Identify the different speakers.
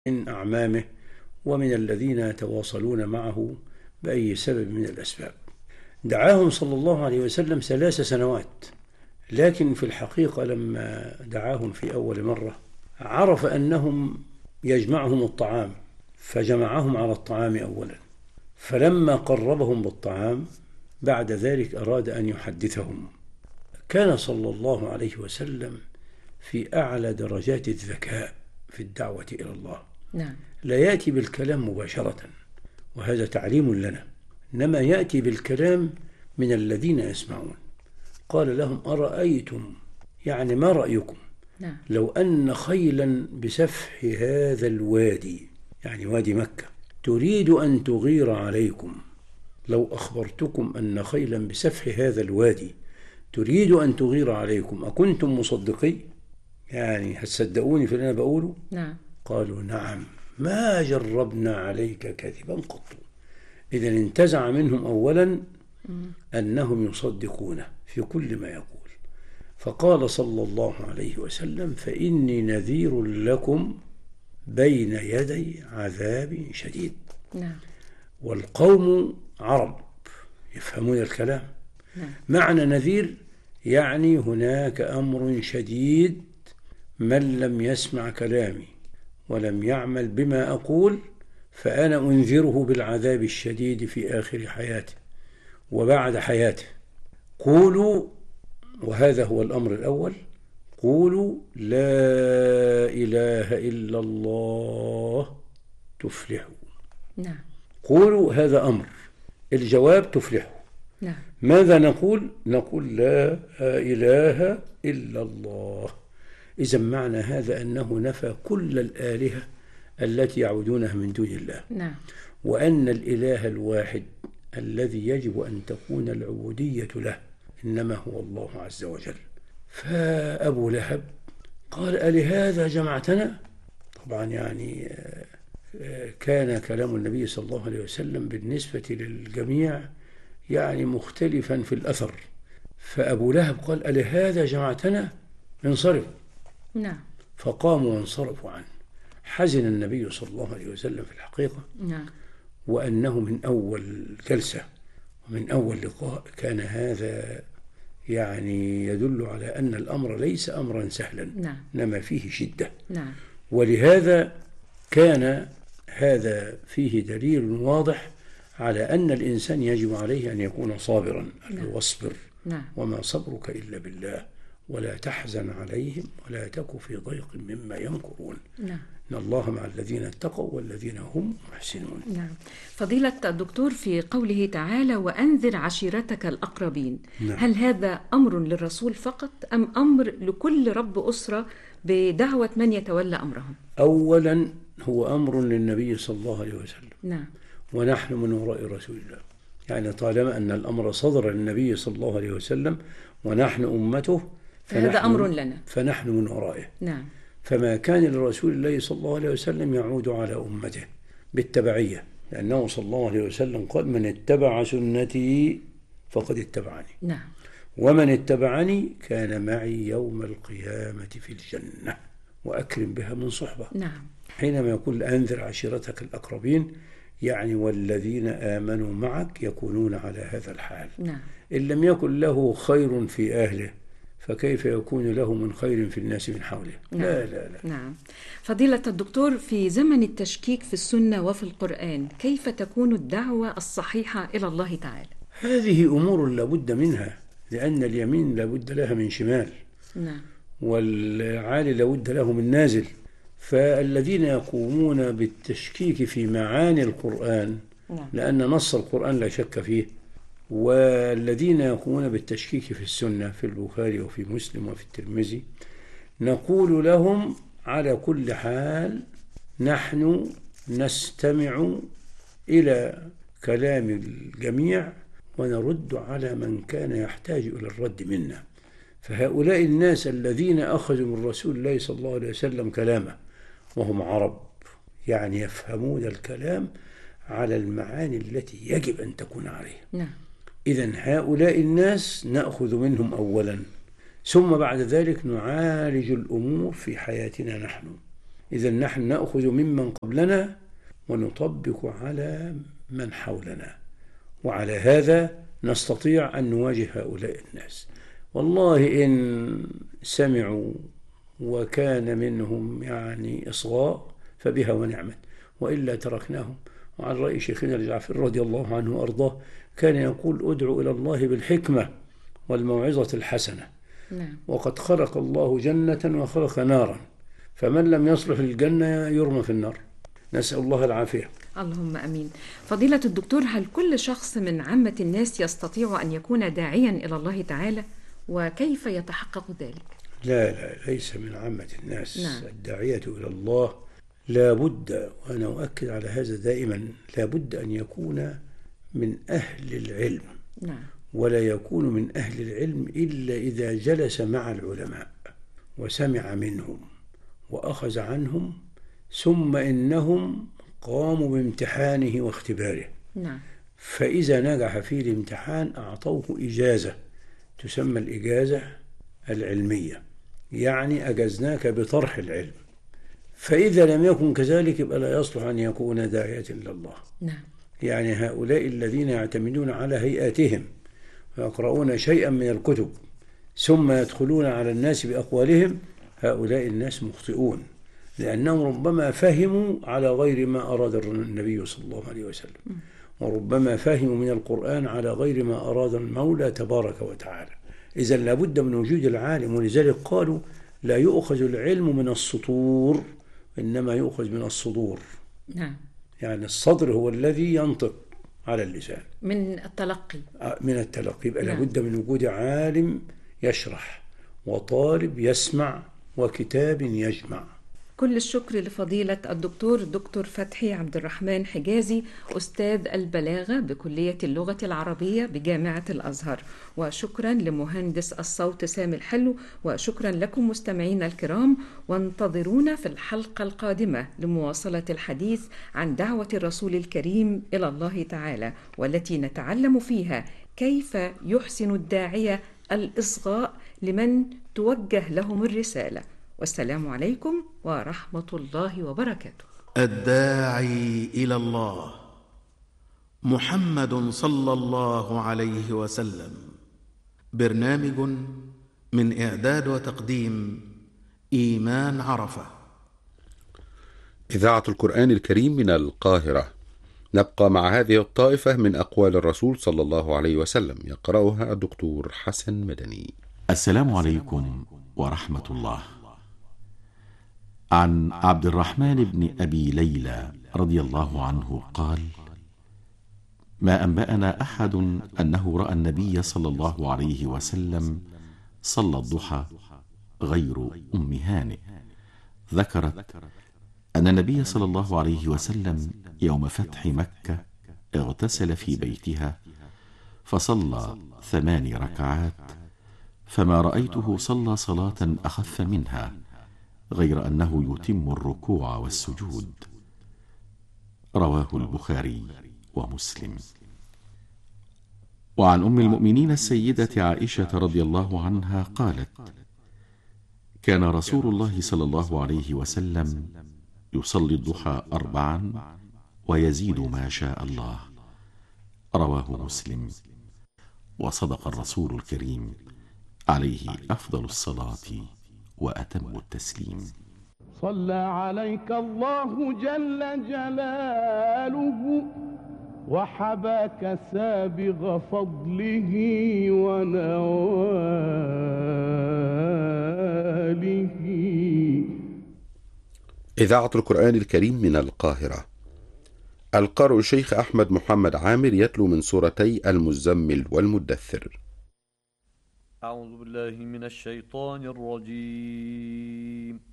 Speaker 1: من أعمامه ومن الذين يتواصلون معه بأي سبب من الأسباب. دعاهم صلى الله عليه وسلم 3 سنوات، لكن في الحقيقة لما دعاهم في أول مرة عرف أنهم يجمعهم الطعام، فجمعهم على الطعام أولا، فلما قربهم بالطعام بعد ذلك أراد أن يحدثهم. كان صلى الله عليه وسلم في أعلى درجات الذكاء في الدعوة إلى الله.
Speaker 2: نعم.
Speaker 1: لا يأتي بالكلام مباشرة، وهذا تعليم لنا، إنما يأتي بالكلام من الذين يسمعون. قال لهم: أرأيتم، يعني ما رأيكم؟
Speaker 2: نعم.
Speaker 1: لو أن خيلا بسفح هذا الوادي، يعني وادي مكة، تريد أن تغير عليكم، لو أخبرتكم أن خيلا بسفح هذا الوادي تريد أن تغير عليكم أكنتم مصدقي؟ يعني هتصدقوني في اللي أنا بقوله؟
Speaker 2: نعم.
Speaker 1: قالوا: نعم، ما جربنا عليك كذبا قط. إذا انتزع منهم أولا أنهم يصدقونه في كل ما يقول. فقال صلى الله عليه وسلم: فإني نذير لكم بين يدي عذاب شديد.
Speaker 2: نعم.
Speaker 1: والقوم عرب يفهمون الكلام.
Speaker 2: نعم.
Speaker 1: معنى نذير يعني هناك أمر شديد، من لم يسمع كلامي ولم يعمل بما أقول فأنا أنذره بالعذاب الشديد في آخر حياته وبعد حياته. قولوا، وهذا هو الأمر الأول، قولوا لا إله إلا الله تفلحوا.
Speaker 2: نعم.
Speaker 1: قولوا، هذا أمر، الجواب تفلحوا.
Speaker 2: نعم.
Speaker 1: ماذا نقول؟ نقول لا إله إلا الله. إذا معنى هذا أنه نفى كل الآلهة التي يعبدونها من دون الله.
Speaker 2: نعم.
Speaker 1: وأن الإله الواحد الذي يجب أن تكون العبودية له إنما هو الله عز وجل. فأبو لهب قال: ألهذا جمعتنا؟ طبعا يعني كان كلام النبي صلى الله عليه وسلم بالنسبة للجميع يعني مختلفا في الأثر. فأبو لهب قال: ألهذا جمعتنا؟ انصرف.
Speaker 2: نعم.
Speaker 1: فقاموا وانصرفوا عنه. حزن النبي صلى الله عليه وسلم في الحقيقة،
Speaker 2: نعم.
Speaker 1: وأنه من أول جلسة ومن أول لقاء كان هذا يعني يدل على أن الأمر ليس أمرا سهلا،
Speaker 2: نعم.
Speaker 1: إنما فيه شدة.
Speaker 2: نعم.
Speaker 1: ولهذا كان هذا فيه دليل واضح على أن الإنسان يجب عليه أن يكون صابرا.
Speaker 2: نعم.
Speaker 1: واصبر
Speaker 2: نعم.
Speaker 1: وما صبرك إلا بالله ولا تحزن عليهم ولا تك في ضيق مما يمكرون.
Speaker 2: نعم.
Speaker 1: إن الله مع الذين اتقوا والذين هم محسنون.
Speaker 2: نعم. فضيلة الدكتور، في قوله تعالى: وأنذر عشيرتك الأقربين،
Speaker 1: نعم.
Speaker 2: هل هذا أمر للرسول فقط أم أمر لكل رب أسرة بدعوة من يتولى أمرهم؟
Speaker 1: أولا هو أمر للنبي صلى الله عليه وسلم.
Speaker 2: نعم.
Speaker 1: ونحن من وراء رسول الله، يعني طالما أن الأمر صدر للنبي صلى الله عليه وسلم ونحن أمته
Speaker 2: فهذا أمر لنا،
Speaker 1: فنحن من ورائه.
Speaker 2: نعم.
Speaker 1: فما كان لرسول الله صلى الله عليه وسلم يعود على أمته بالتبعية، لأنه صلى الله عليه وسلم قال: من اتبع سنتي فقد اتبعني.
Speaker 2: نعم.
Speaker 1: ومن اتبعني كان معي يوم القيامة في الجنة وأكرم بها من صحبة.
Speaker 2: نعم.
Speaker 1: حينما يقول: أنذر عشيرتك الأقربين، يعني والذين آمنوا معك يكونون على هذا الحال.
Speaker 2: نعم.
Speaker 1: إن لم يكن له خير في أهله فكيف يكون له من خير في الناس من حوله؟
Speaker 2: نعم.
Speaker 1: لا لا لا.
Speaker 2: نعم. فضيلة الدكتور، في زمن التشكيك في السنة وفي القرآن كيف تكون الدعوة الصحيحة إلى الله تعالى؟
Speaker 1: هذه أمور لابد منها، لأن اليمين لابد لها من شمال،
Speaker 2: نعم.
Speaker 1: والعالي لابد له من نازل. فالذين يقومون بالتشكيك في معاني القرآن،
Speaker 2: نعم.
Speaker 1: لأن نص القرآن لا شك فيه، والذين يقومون بالتشكيك في السنة في البخاري وفي مسلم وفي الترمذي، نقول لهم على كل حال نحن نستمع إلى كلام الجميع ونرد على من كان يحتاج إلى الرد منا. فهؤلاء الناس الذين أخذوا من رسول الله صلى الله عليه وسلم كلامه وهم عرب، يعني يفهمون الكلام على المعاني التي يجب أن تكون عليه.
Speaker 2: نعم.
Speaker 1: إذن هؤلاء الناس نأخذ منهم أولا، ثم بعد ذلك نعالج الأمور في حياتنا نحن، إذا نحن نأخذ ممن قبلنا ونطبق على من حولنا، وعلى هذا نستطيع أن نواجه هؤلاء الناس. والله إن سمعوا وكان منهم يعني إصغاء فبها ونعمت، وإلا تركناهم. وعن رأي شيخنا الجعفر رضي الله عنه وأرضاه كان يقول: ادعوا إلى الله بالحكمة والموعظة الحسنة. وقد خلق الله جنة وخلق نارا، فمن لم يصلح للجنة يرمى في النار، نسأل الله العافية.
Speaker 2: اللهم أمين. فضيلة الدكتور، هل كل شخص من عامة الناس يستطيع أن يكون داعيا إلى الله تعالى؟ وكيف يتحقق ذلك؟
Speaker 1: لا، ليس من عامة الناس. الداعية إلى الله لا بد، وأنا أؤكد على هذا دائما، لا بد أن يكون من أهل العلم. ولا يكون من أهل العلم إلا إذا جلس مع العلماء وسمع منهم وأخذ عنهم، ثم إنهم قاموا بامتحانه واختباره. فإذا نجح في الامتحان أعطوه إجازة تسمى الإجازة العلمية، يعني أجزناك بطرح العلم. فإذا لم يكن كذلك يبقى لا يصلح أن يكون داعية إلا الله. يعني هؤلاء الذين يعتمدون على هيئاتهم ويقرؤون شيئا من الكتب ثم يدخلون على الناس بأقوالهم، هؤلاء الناس مخطئون، لأنهم ربما فهموا على غير ما أراد النبي صلى الله عليه وسلم، وربما فهموا من القرآن على غير ما أراد المولى تبارك وتعالى. إذا لابد من وجود العالم، ولذلك قالوا: لا يؤخذ العلم من السطور، إنما يؤخذ من الصدور. يعني الصدر هو الذي ينطق على اللسان، من التلقي. يبقى لابد من وجود عالم يشرح، وطالب يسمع، وكتاب يجمع.
Speaker 2: كل الشكر لفضيلة دكتور فتحي عبد الرحمن حجازي، أستاذ البلاغة بكلية اللغة العربية بجامعة الأزهر، وشكرا لمهندس الصوت سامي الحلو، وشكرا لكم مستمعين الكرام، وانتظرونا في الحلقة القادمة لمواصلة الحديث عن دعوة الرسول الكريم إلى الله تعالى، والتي نتعلم فيها كيف يحسن الداعية الإصغاء لمن توجه لهم الرسالة. والسلام عليكم ورحمة الله وبركاته.
Speaker 3: الداعي إلى الله محمد صلى الله عليه وسلم. برنامج من إعداد وتقديم إيمان عرفة.
Speaker 4: إذاعة القرآن الكريم من القاهرة. نبقى مع هذه الطائفة من أقوال الرسول صلى الله عليه وسلم، يقرأها الدكتور حسن مدني.
Speaker 5: السلام عليكم ورحمة الله. عن عبد الرحمن بن أبي ليلى رضي الله عنه قال: ما أنبأنا أحد أنه رأى النبي صلى الله عليه وسلم صلى الضحى غير أم هانئ. ذكرت أن النبي صلى الله عليه وسلم يوم فتح مكة اغتسل في بيتها فصلى 8 ركعات، فما رأيته صلى صلاة أخف منها، غير أنه يتم الركوع والسجود. رواه البخاري ومسلم. وعن أم المؤمنين السيدة عائشة رضي الله عنها قالت: كان رسول الله صلى الله عليه وسلم يصلي الضحى 4 ويزيد ما شاء الله. رواه مسلم. وصدق الرسول الكريم عليه أفضل الصلاة وأتم التسليم.
Speaker 6: صلى عليك الله جل جلاله وحباك سابغ فضله ونواله.
Speaker 4: إذاعة القرآن الكريم من القاهرة. القارئ الشيخ أحمد محمد عامر يتلو من سورتي المزمل والمدثر.
Speaker 7: أعوذ بالله من الشيطان الرجيم.